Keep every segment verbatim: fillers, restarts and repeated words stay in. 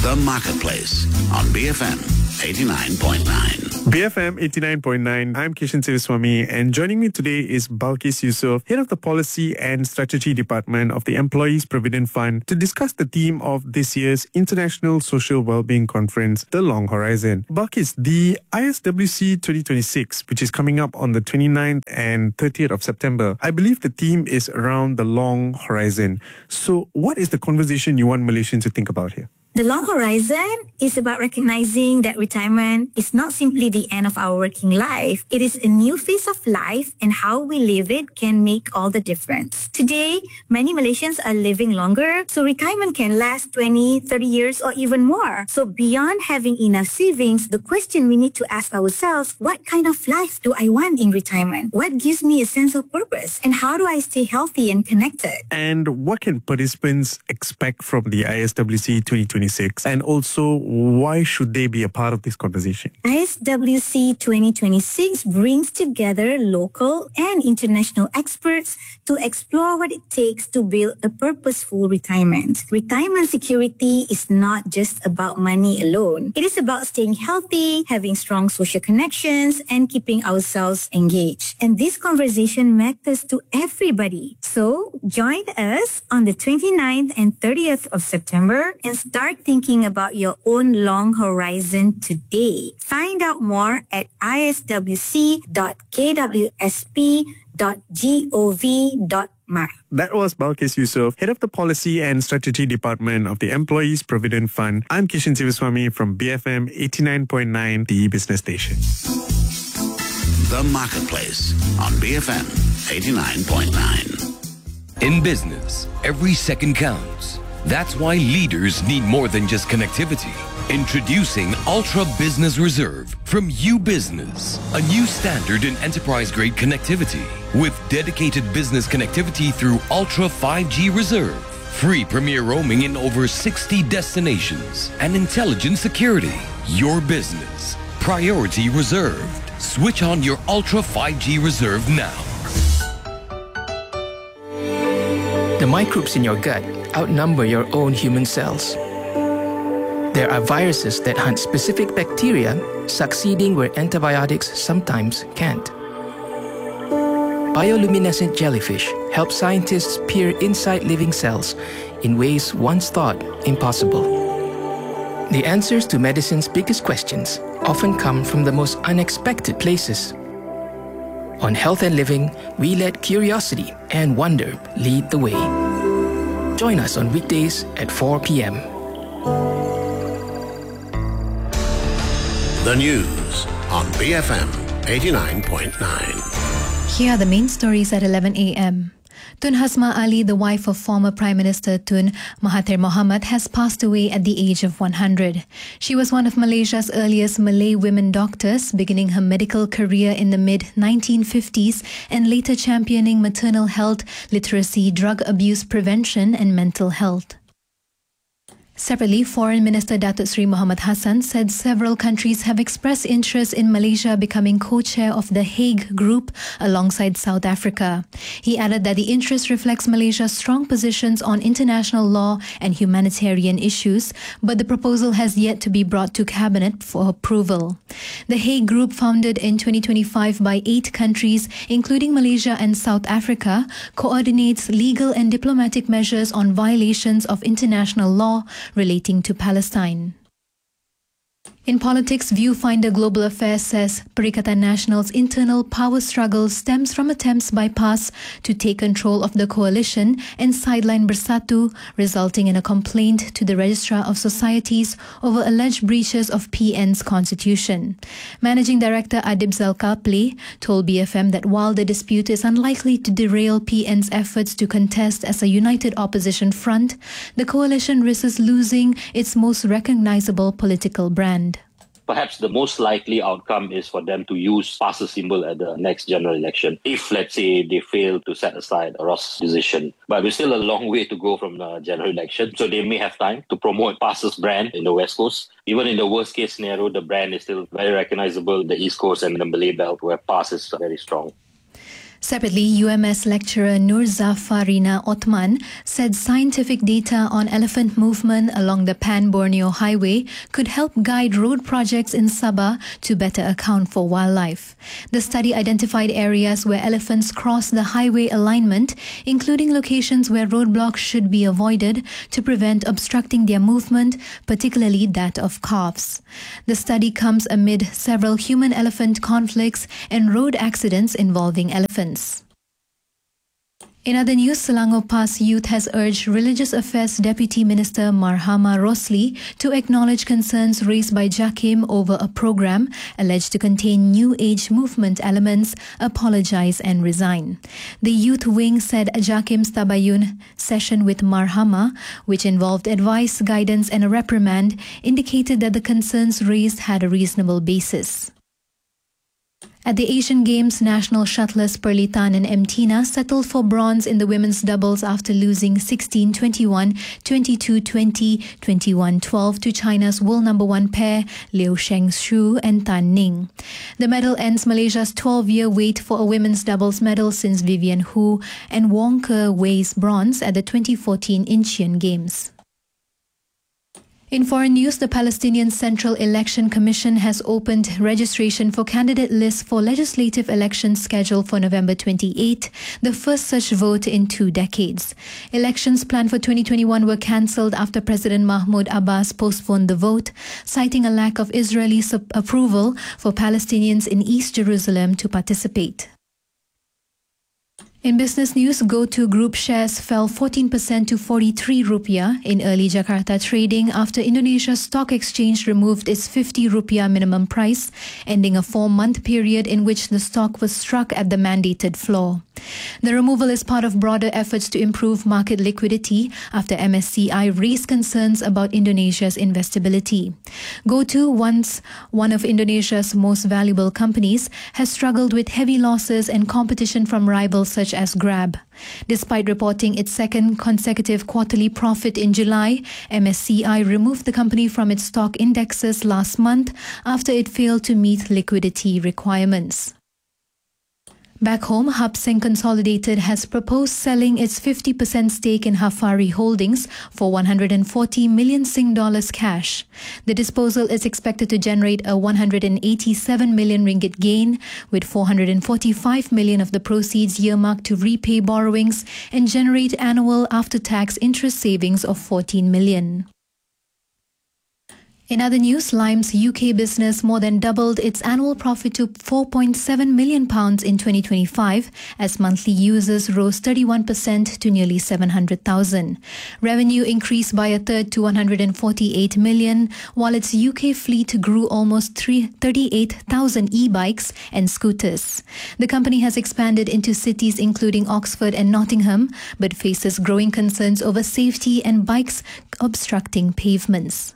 The Marketplace on B F M eighty-nine point nine. B F M eighty-nine point nine. I'm Kishan Sivaswamy, and joining me today is Balkis Yusof, Head of the Policy and Strategy Department of the Employees Provident Fund, to discuss the theme of this year's International Social Wellbeing Conference, The Long Horizon. Balkis, the I S W C twenty twenty-six, which is coming up on the twenty-ninth and thirtieth of September, I believe the theme is around the long horizon. So what is the conversation you want Malaysians to think about here? The long horizon is about recognizing that retirement is not simply the end of our working life. It is a new phase of life, and how we live it can make all the difference. Today, many Malaysians are living longer, so retirement can last twenty, thirty years or even more. So beyond having enough savings, the question we need to ask ourselves, what kind of life do I want in retirement? What gives me a sense of purpose? And how do I stay healthy and connected? And what can participants expect from the I S W C twenty twenty-six? And also, why should they be a part of this conversation? I S W C twenty twenty-six brings together local and international experts to explore what it takes to build a purposeful retirement. Retirement security is not just about money alone. It is about staying healthy, having strong social connections, and keeping ourselves engaged. And this conversation matters to everybody. So join us on the twenty-ninth and thirtieth of September and start thinking about your own long horizon today. Find out more at I S W C dot K W S P dot gov dot my. That was Balkis Yusof, Head of the Policy and Strategy Department of the Employees Provident Fund. I'm Kishan Sivaswamy from B F M eighty-nine point nine, the business station. The Marketplace on B F M eighty-nine point nine. In business, every second counts. That's why leaders need more than just connectivity. Introducing Ultra Business Reserve from U Business, a new standard in enterprise-grade connectivity with dedicated business connectivity through Ultra five G Reserve, free premier roaming in over sixty destinations, and intelligent security. Your business, priority reserved. Switch on your Ultra five G Reserve now. The microbes in your gut outnumber your own human cells. There are viruses that hunt specific bacteria, succeeding where antibiotics sometimes can't. Bioluminescent jellyfish help scientists peer inside living cells in ways once thought impossible. The answers to medicine's biggest questions often come from the most unexpected places. On Health and Living, we let curiosity and wonder lead the way. Join us on weekdays at four p.m. The news on B F M eighty-nine point nine. Here are the main stories at eleven a.m. Tun Hasma Ali, the wife of former Prime Minister Tun Mahathir Mohamad, has passed away at the age of one hundred. She was one of Malaysia's earliest Malay women doctors, beginning her medical career in the mid nineteen fifties and later championing maternal health, literacy, drug abuse prevention and mental health. Separately, Foreign Minister Datuk Seri Mohamad Hassan said several countries have expressed interest in Malaysia becoming co-chair of the Hague Group alongside South Africa. He added that the interest reflects Malaysia's strong positions on international law and humanitarian issues, but the proposal has yet to be brought to Cabinet for approval. The Hague Group, founded in twenty twenty-five by eight countries, including Malaysia and South Africa, coordinates legal and diplomatic measures on violations of international law relating to Palestine. In politics, Viewfinder Global Affairs says Perikatan Nasional's internal power struggle stems from attempts by P A S to take control of the coalition and sideline Bersatu, resulting in a complaint to the Registrar of Societies over alleged breaches of P N's constitution. Managing Director Adib Zalkapli told B F M that while the dispute is unlikely to derail P N's efforts to contest as a united opposition front, the coalition risks losing its most recognizable political brand. Perhaps the most likely outcome is for them to use P A S's symbol at the next general election, if, let's say, they fail to set aside a Ross decision. But we're still a long way to go from the general election, so they may have time to promote P A S's brand in the West Coast. Even in the worst-case scenario, the brand is still very recognizable in the East Coast and the Malay Belt, where P A S is very strong. Separately, U M S lecturer Nurzafarina Othman said scientific data on elephant movement along the Pan-Borneo Highway could help guide road projects in Sabah to better account for wildlife. The study identified areas where elephants cross the highway alignment, including locations where roadblocks should be avoided to prevent obstructing their movement, particularly that of calves. The study comes amid several human-elephant conflicts and road accidents involving elephants. In other news, Selangor PAS Youth has urged Religious Affairs Deputy Minister Marhama Rosli to acknowledge concerns raised by JAKIM over a program alleged to contain New Age movement elements, apologize and resign. The youth wing said JAKIM's Tabayun session with Marhama, which involved advice, guidance and a reprimand, indicated that the concerns raised had a reasonable basis. At the Asian Games, national shuttlers Perlitan and Emtina settled for bronze in the women's doubles after losing sixteen twenty-one, twenty-two twenty, twenty-one twelve to China's world number one pair, Liu Shengshu and Tan Ning. The medal ends Malaysia's twelve-year wait for a women's doubles medal since Vivian Hu and Wong Ke Wei's bronze at the twenty fourteen Incheon Games. In foreign news, the Palestinian Central Election Commission has opened registration for candidate lists for legislative elections scheduled for November twenty-eighth, the first such vote in two decades. Elections planned for twenty twenty-one were cancelled after President Mahmoud Abbas postponed the vote, citing a lack of Israeli approval for Palestinians in East Jerusalem to participate. In business news, GoTo Group shares fell fourteen percent to forty-three rupiah in early Jakarta trading after Indonesia's stock exchange removed its fifty rupiah minimum price, ending a four-month period in which the stock was struck at the mandated floor. The removal is part of broader efforts to improve market liquidity after M S C I raised concerns about Indonesia's investability. GoTo, once one of Indonesia's most valuable companies, has struggled with heavy losses and competition from rivals such as Grab. Despite reporting its second consecutive quarterly profit in July, M S C I removed the company from its stock indexes last month after it failed to meet liquidity requirements. Back home, Hub Seng Consolidated has proposed selling its fifty percent stake in Hafari Holdings for one hundred forty million Sing dollars cash. The disposal is expected to generate a one hundred eighty-seven million ringgit gain, with four hundred forty-five million of the proceeds earmarked to repay borrowings and generate annual after-tax interest savings of fourteen million. In other news, Lime's U K business more than doubled its annual profit to four point seven million pounds in twenty twenty-five as monthly users rose thirty-one percent to nearly seven hundred thousand. Revenue increased by a third to one hundred forty-eight million, while its U K fleet grew almost thirty-eight thousand e-bikes and scooters. The company has expanded into cities including Oxford and Nottingham, but faces growing concerns over safety and bikes obstructing pavements.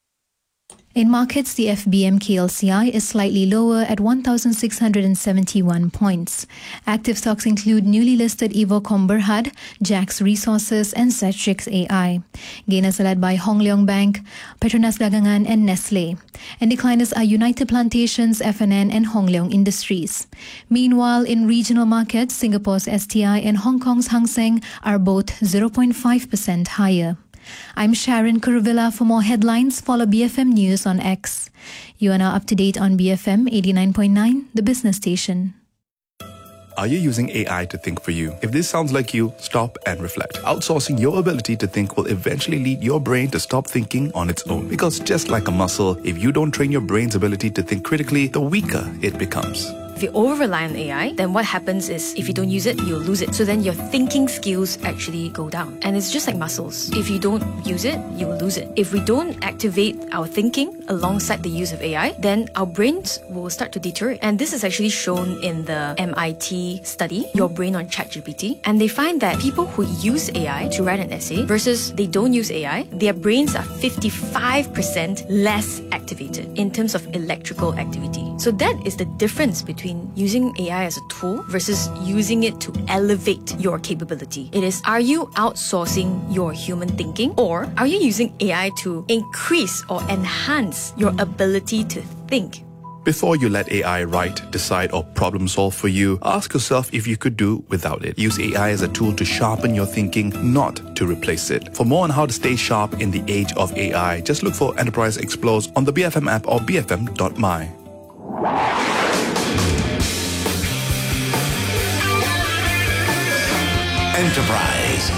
In markets, the F B M K L C I is slightly lower at one thousand six hundred seventy-one points. Active stocks include newly listed Evocom Berhad, Jax Resources and Cetrix A I. Gainers are led by Hong Leong Bank, Petronas Dagangan and Nestle. And decliners are United Plantations, F N N and Hong Leong Industries. Meanwhile, in regional markets, Singapore's S T I and Hong Kong's Hang Seng are both zero point five percent higher. I'm Sharon Kuruvilla. For more headlines, follow B F M News on X. You are now up to date on B F M eighty-nine point nine, the business station. Are you using A I to think for you? If this sounds like you, stop and reflect. Outsourcing your ability to think will eventually lead your brain to stop thinking on its own. Because just like a muscle, if you don't train your brain's ability to think critically, the weaker it becomes. If you over-rely on A I, then what happens is if you don't use it, you'll lose it. So then your thinking skills actually go down. And it's just like muscles. If you don't use it, you will lose it. If we don't activate our thinking alongside the use of A I, then our brains will start to deteriorate. And this is actually shown in the M I T study, Your Brain on ChatGPT. And they find that people who use A I to write an essay versus they don't use A I, their brains are fifty-five percent less activated in terms of electrical activity. So that is the difference between using A I as a tool versus using it to elevate your capability. It is, are you outsourcing your human thinking, or are you using A I to increase or enhance your ability to think? Before you let A I write, decide, or problem solve for you, ask yourself if you could do without it. Use A I as a tool to sharpen your thinking, not to replace it. For more on how to stay sharp in the age of A I, just look for Enterprise Explores on the B F M app or b f m dot m y. Enterprise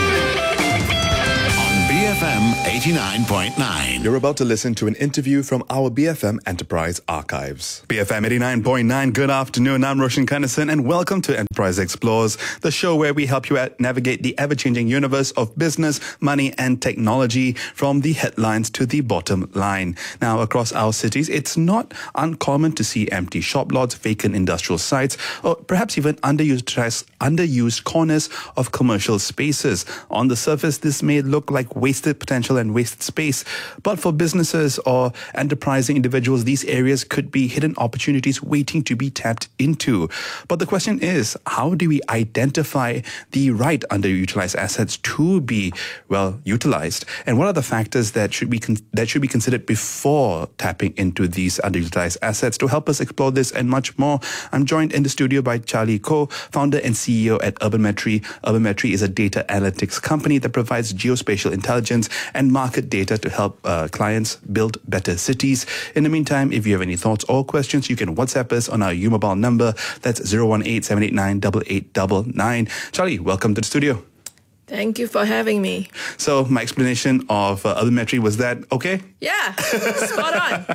on B F M eighty-nine point nine. You're about to listen to an interview from our B F M Enterprise archives. B F M eighty-nine point nine, good afternoon. I'm Roshan Kanasan and welcome to Enterprise Explores, the show where we help you navigate the ever-changing universe of business, money and technology from the headlines to the bottom line. Now, across our cities, it's not uncommon to see empty shop lots, vacant industrial sites, or perhaps even underused, underused corners of commercial spaces. On the surface, this may look like wasted potential and wasted space, but for businesses or enterprising individuals, these areas could be hidden opportunities waiting to be tapped into. But the question is, how do we identify the right underutilized assets to be well utilized, and what are the factors that should be con- that should be considered before tapping into these underutilized assets? To help us explore this and much more, I'm joined in the studio by Charlie Koh, founder and C E O at Urbanmetry. Urbanmetry is a data analytics company that provides geospatial intelligence and market data to help uh, clients build better cities. In the meantime, if you have any thoughts or questions, you can WhatsApp us on our U Mobile number. That's zero one eight seven eight nine eight eight nine nine. Charlie, welcome to the studio. Thank you for having me. So my explanation of uh, Urbanmetry, was that okay? Yeah, spot on.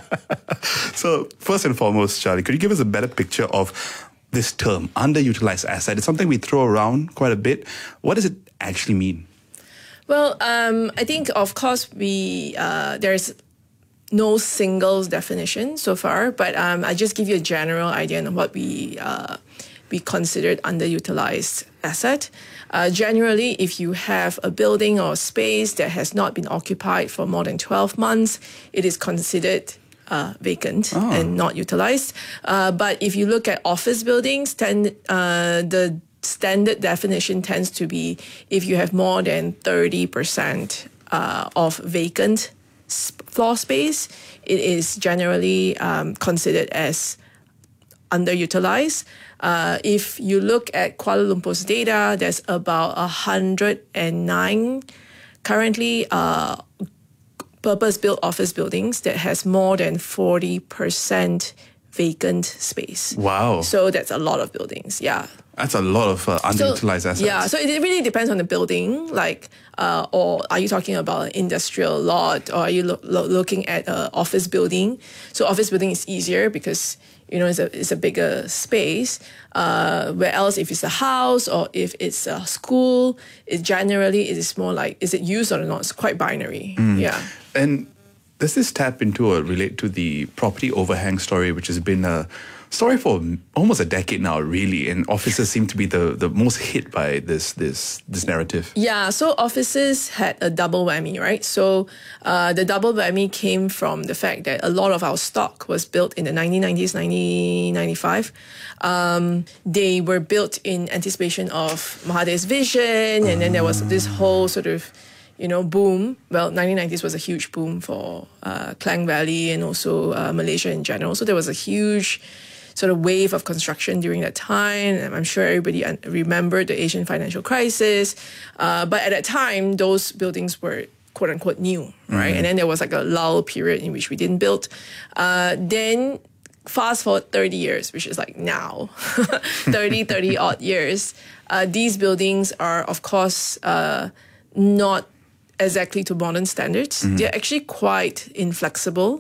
So first and foremost, Charlie, could you give us a better picture of this term, underutilized asset? It's something we throw around quite a bit. What does it actually mean? Well, um, I think, of course, we uh, there's no single definition so far, but um, I just give you a general idea on what we uh, we considered underutilized asset. Uh, generally, if you have a building or space that has not been occupied for more than twelve months, it is considered uh, vacant oh. and not utilized. Uh, but if you look at office buildings, tend, uh, the standard definition tends to be if you have more than thirty percent uh, of vacant floor space, it is generally um, considered as underutilized. Uh, if you look at Kuala Lumpur's data, there's about one hundred nine currently uh, purpose-built office buildings that has more than forty percent vacant space. Wow. So that's a lot of buildings, yeah. That's a lot of uh, underutilized so, assets. Yeah, so it really depends on the building, like, uh, or are you talking about an industrial lot, or are you lo- lo- looking at an office building? So office building is easier because, you know, it's a, it's a bigger space. Uh, where else, if it's a house or if it's a school, it generally it is more like, is it used or not? It's quite binary, mm. yeah. And does this tap into or relate to the property overhang story, which has been a story for almost a decade now, really, and offices seem to be the, the most hit by this this this narrative. Yeah, so offices had a double whammy, right? So uh, the double whammy came from the fact that a lot of our stock was built in the nineteen nineties, nineteen ninety-five. Um, they were built in anticipation of Mahathir's vision, and then there was this whole sort of, you know, boom. Well, nineteen nineties was a huge boom for uh, Klang Valley and also uh, Malaysia in general. So there was a huge sort of wave of construction during that time. And I'm sure everybody un- remembered the Asian financial crisis. Uh, but at that time, those buildings were quote unquote new, right? Mm-hmm. And then there was like a lull period in which we didn't build. Uh, then fast forward thirty years, which is like now, thirty, thirty odd years. Uh, these buildings are, of course, uh, not exactly to modern standards. Mm-hmm. They're actually quite inflexible.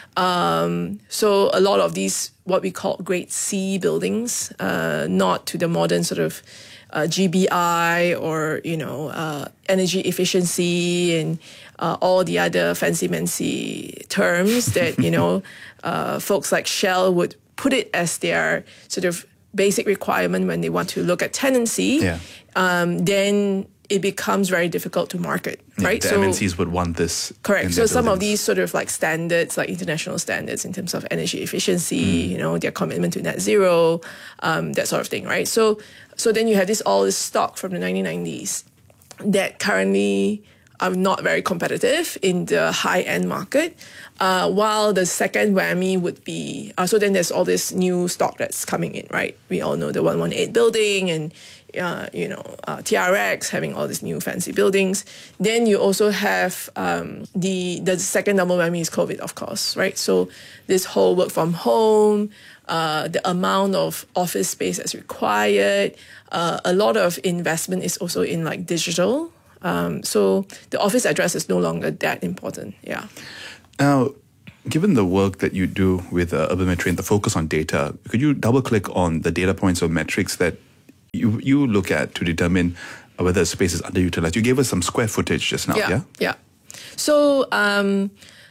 Um, so a lot of these, what we call grade C buildings, uh, not to the modern sort of uh, G B I or, you know, uh, energy efficiency and uh, all the other fancy-mancy terms that, you know, uh, folks like Shell would put it as their sort of basic requirement when they want to look at tenancy. Yeah. Um, then it becomes very difficult to market, yeah, right? The so, M N Cs would want this. Correct. So some of these sort of like standards, like international standards in terms of energy efficiency, mm. you know, their commitment to net zero, um, that sort of thing, right? So, so then you have this all this stock from the nineteen nineties that currently are not very competitive in the high-end market. Uh, while the second whammy would be, uh, so then there's all this new stock that's coming in, right? We all know the one one eight building and, uh, you know, uh, T R X having all these new fancy buildings. Then you also have um, the, the second double whammy is COVID, of course, right? So this whole work from home, uh, the amount of office space that's required, uh, a lot of investment is also in like digital. Um, so the office address is no longer that important, yeah. Now, given the work that you do with uh, Urbanmetry and the focus on data, could you double-click on the data points or metrics that you you look at to determine whether a space is underutilized? You gave us some square footage just now, yeah? Yeah, yeah. So um,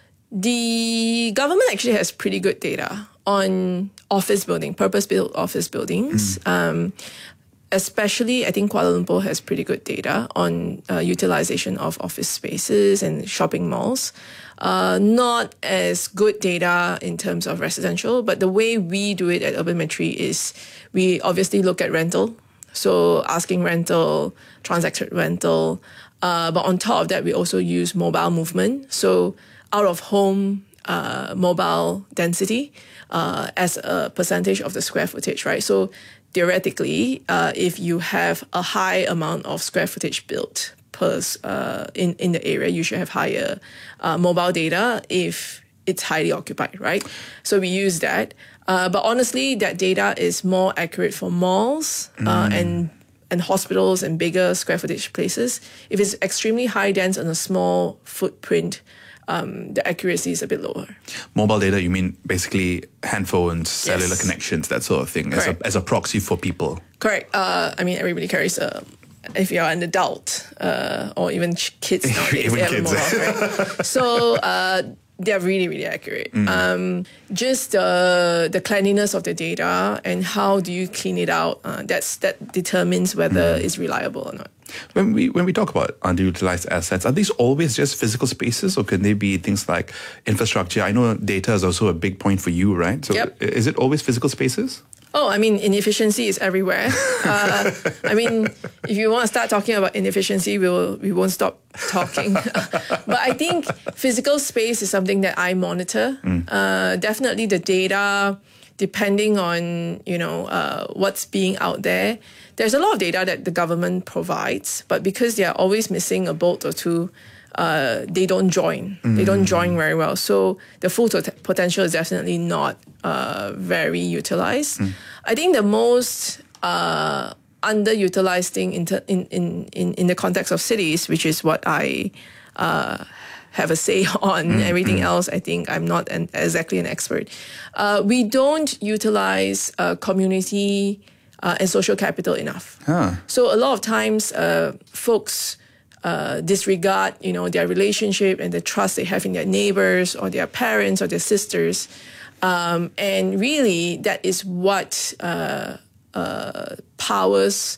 the government actually has pretty good data on office building, purpose-built office buildings. Mm. Um, especially, I think Kuala Lumpur has pretty good data on uh, utilization of office spaces and shopping malls. Uh, not as good data in terms of residential, but the way we do it at Urbanmetry is we obviously look at rental. So asking rental, transacted rental. Uh, but on top of that, we also use mobile movement. So out of home uh, mobile density uh, as a percentage of the square footage, right? So theoretically, uh, if you have a high amount of square footage built per uh, in in the area, you should have higher uh, mobile data if it's highly occupied, right? So we use that. Uh, but honestly, that data is more accurate for malls uh, mm. and and hospitals and bigger square footage places. If it's extremely high dense on a small footprint, um, the accuracy is a bit lower. Mobile data, you mean basically handphones, cellular Yes. connections, that sort of thing, as a, as a proxy for people? Correct. Uh, I mean, everybody carries a, if you're an adult uh, or even kids nowadays, even they have kids. a mobile, right? So uh, they're really, really accurate. Mm. Um, just uh, the cleanliness of the data and how do you clean it out, uh, that's that determines whether mm. it's reliable or not. When we when we talk about underutilized assets, are these always just physical spaces, or can they be things like infrastructure? I know data is also a big point for you, right? So yep. is it always physical spaces? Oh, I mean, inefficiency is everywhere. Uh, I mean, if you want to start talking about inefficiency, we will, we won't stop talking. But I think physical space is something that I monitor. Mm. Uh, definitely the data, depending on, you know, uh, what's being out there. There's a lot of data that the government provides, but because they are always missing a bolt or two, uh, they don't join. Mm. They don't join very well. So the full tot- potential is definitely not uh, very utilized. Mm. I think the most uh, underutilized thing in, ter- in, in, in, in the context of cities, which is what I uh, have a say on, mm. everything mm. else, I think I'm not an, exactly an expert. Uh, we don't utilize uh, community uh, and social capital enough. Huh. So a lot of times uh, folks Uh, disregard, you know, their relationship and the trust they have in their neighbors or their parents or their sisters. Um, and really, that is what uh, uh, powers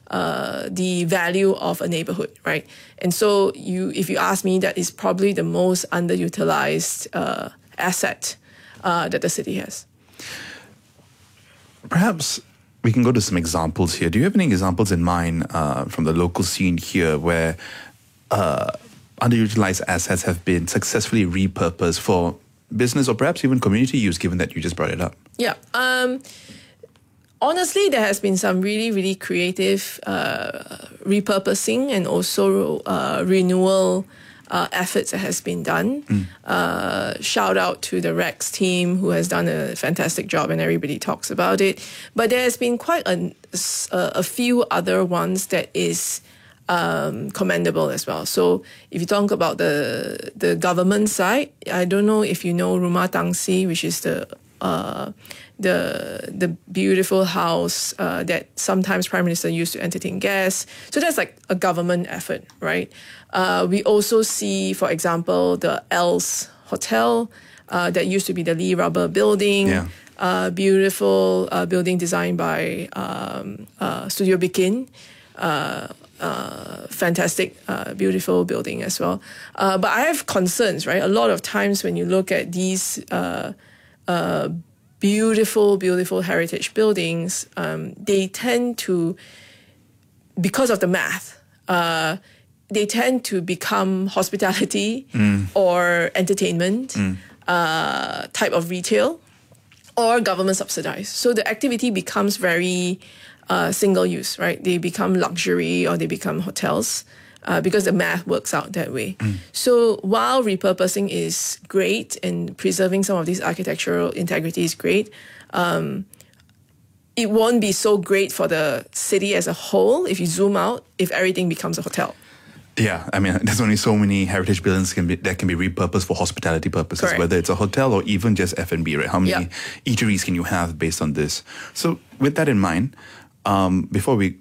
uh, the value of a neighborhood, right? And so you, if you ask me, that is probably the most underutilized uh, asset uh, that the city has. Perhaps we can go to some examples here. Do you have any examples in mind uh, from the local scene here where uh, underutilized assets have been successfully repurposed for business or perhaps even community use, given that you just brought it up? Yeah. Um, honestly, there has been some really, really creative uh, repurposing and also uh, renewal Uh, efforts that has been done. Mm. Uh, shout out to the Rex team who has done a fantastic job and everybody talks about it. But there has been quite a, a few other ones that is um, commendable as well. So if you talk about the the government side, I don't know if you know Rumah Tangsi, which is the uh, the the beautiful house uh, that sometimes Prime Minister used to entertain guests. So that's like a government effort, right? Uh, we also see, for example, the Els Hotel uh, that used to be the Lee Rubber building. Yeah. Uh, beautiful uh, building designed by um, uh, Studio Bikin. Uh, uh, fantastic, uh, beautiful building as well. Uh, but I have concerns, right? A lot of times when you look at these uh, uh, beautiful, beautiful heritage buildings, um, they tend to, because of the math, uh, they tend to become hospitality Mm. or entertainment Mm. uh, type of retail or government subsidized. So the activity becomes very uh, single use, right? They become luxury or they become hotels uh, because the math works out that way. Mm. So while repurposing is great and preserving some of these architectural integrity is great, um, it won't be so great for the city as a whole if you zoom out, if everything becomes a hotel. Yeah, I mean, there's only so many heritage buildings can be, that can be repurposed for hospitality purposes, Correct. whether it's a hotel or even just F and B, right? How many Yeah. eateries can you have based on this? So with that in mind, um, before we